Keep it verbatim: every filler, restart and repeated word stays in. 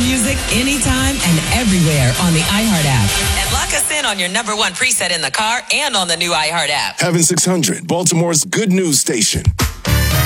music anytime and everywhere on the iHeart app. And lock us in on your number one preset in the car and on the new iHeart app. Heaven six hundred, Baltimore's good news station.